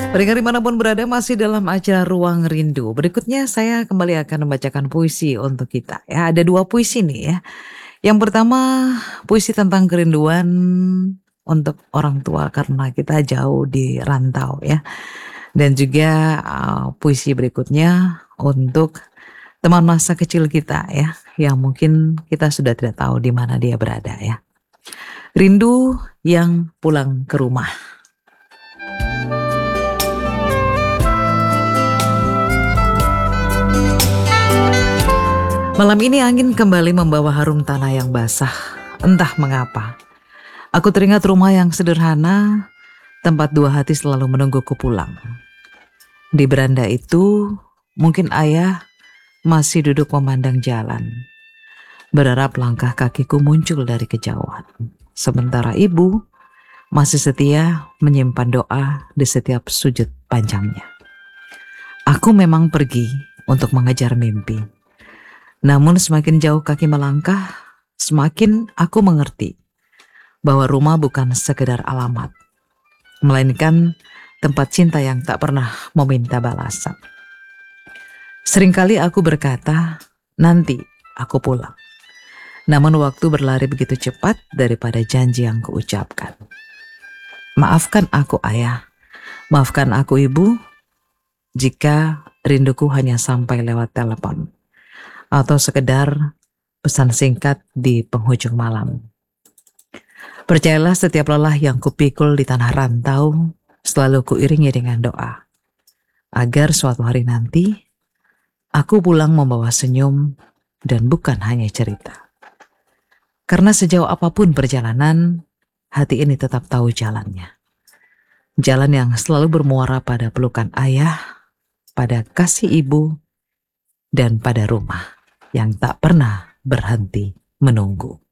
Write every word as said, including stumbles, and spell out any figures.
Pendengar dimanapun berada masih dalam acara Ruang Rindu. Berikutnya saya kembali akan membacakan puisi untuk kita. Ya, ada dua puisi nih ya. Yang pertama puisi tentang kerinduan untuk orang tua karena kita jauh di rantau ya. Dan juga uh, puisi berikutnya untuk teman masa kecil kita ya, yang mungkin kita sudah tidak tahu di mana dia berada ya. Rindu yang pulang ke rumah. Malam ini angin kembali membawa harum tanah yang basah. Entah mengapa, aku teringat rumah yang sederhana, tempat dua hati selalu menungguku pulang. Di beranda itu, mungkin ayah masih duduk memandang jalan, berharap langkah kakiku muncul dari kejauhan. Sementara ibu masih setia menyimpan doa di setiap sujud panjangnya. Aku memang pergi untuk mengejar mimpi. Namun semakin jauh kaki melangkah, semakin aku mengerti bahwa rumah bukan sekedar alamat, melainkan tempat cinta yang tak pernah meminta balasan. Seringkali aku berkata, nanti aku pulang. Namun waktu berlari begitu cepat daripada janji yang kuucapkan. Maafkan aku ayah, maafkan aku ibu, jika rinduku hanya sampai lewat telepon atau sekedar pesan singkat di penghujung malam. Percayalah, setiap lelah yang kupikul di tanah rantau selalu kuiringi dengan doa, agar suatu hari nanti aku pulang membawa senyum dan bukan hanya cerita. Karena sejauh apapun perjalanan, hati ini tetap tahu jalannya. Jalan yang selalu bermuara pada pelukan ayah, pada kasih ibu, dan pada rumah yang tak pernah berhenti menunggu.